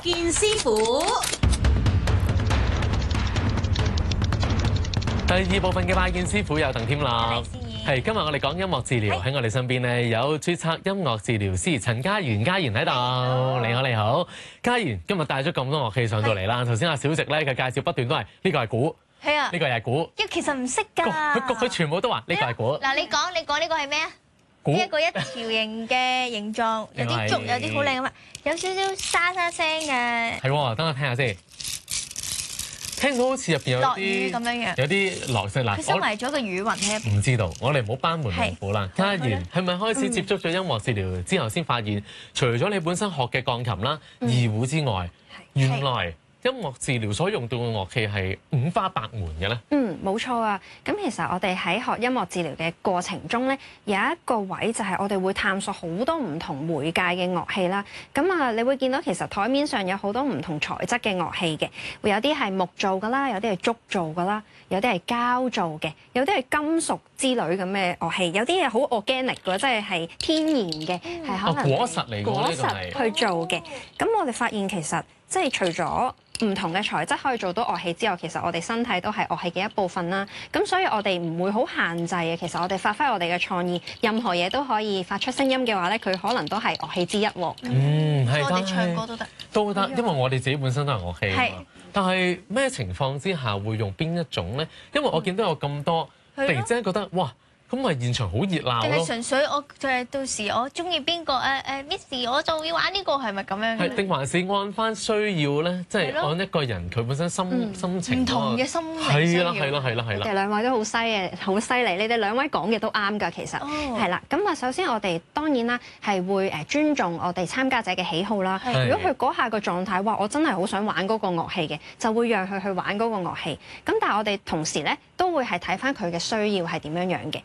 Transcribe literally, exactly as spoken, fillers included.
健師傅。 第二部分嘅拜見師傅有鄧添立，係今日我哋講音樂治療，喺我哋身邊咧有註冊音樂治療師陳嘉賢，嘉賢喺度，你好你好，嘉賢今日帶咗咁多樂器上到嚟啦。頭先阿小食咧嘅介紹不斷都係呢個係鼓， 係啊， 呢個又係鼓， 因為其實唔識㗎。 佢佢全部都話呢個係鼓。 嗱，你講你講呢個係咩啊？呢一個一條形嘅形狀，有啲竹，有啲好靚咁啊，有少少沙沙聲嘅。 係喎，等我聽下先。聽到好似入邊有落雨咁樣樣， 有啲落聲嗱。 佢收埋咗個雨雲喺入邊。 唔知道，我哋唔好班門弄斧啦。嘉賢係咪開始接觸咗音樂治療之後，先發現除咗你本身學嘅鋼琴啦、二胡之外，原來音樂治療所用到嘅樂器係五花八門嘅咧？ 嗯，冇錯啊。咁其實我哋喺學音樂治療嘅過程中咧，有一個位就係我哋會探索好多唔同媒介嘅樂器啦。咁啊，你會見到其實台面上有好多唔同材質嘅樂器嘅，會有啲係木做㗎啦，有啲係竹做㗎啦，有啲係膠做嘅，有啲係金屬之類咁嘅樂器，有啲係好 organic 嘅，即係係天然嘅，係、嗯、可能果實嚟嘅果實去做嘅。咁我哋發現其實即係除咗唔同嘅材質可以做到樂器之外，其實我哋身體都係樂器嘅一部分啦。咁所以我哋唔會好限制嘅。其實我哋發揮我哋嘅創意，任何嘢都可以發出聲音嘅話咧，佢可能都係樂器之一喎。 嗯，係。 我哋唱歌都得， 都得，因為我哋自己本身都係樂器啊嘛。但係咩情況之下會用邊一種咧？因為我見到有咁多，突然之間覺得哇！咁咪現場好熱鬧咯！ 定係純粹我就係到時我中意邊個誒誒 Miss 我就要玩呢個係咪咁樣？ 係定還是按翻需要咧？即係按一個人佢本身心心情唔同嘅心理需要。 係啦係啦係啦係啦！ 你哋兩位都好犀嘅，好犀利！你哋兩位講嘅都啱㗎，其實係啦。咁啊，首先我哋當然啦係會誒尊重我哋參加者嘅喜好啦。如果佢嗰下個狀態，哇！我真係好想玩嗰個樂器嘅，就會讓佢去玩嗰個樂器。咁但係我哋同時咧都會係睇翻佢嘅需要係點樣樣嘅。